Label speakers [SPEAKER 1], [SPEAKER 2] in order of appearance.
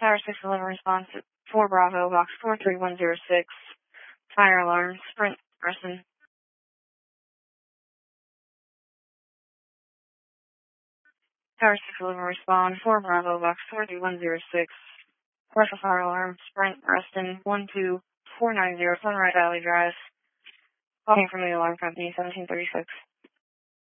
[SPEAKER 1] Tower 611 response at 4 Bravo, box 43106. Fire alarm, Sprint, Preston. Tower 611 respond, 4 Bravo, box 43106. Commercial fire alarm, Sprint, Preston, 12490 Sunrise Valley Drive. Calling from the alarm company, 1736.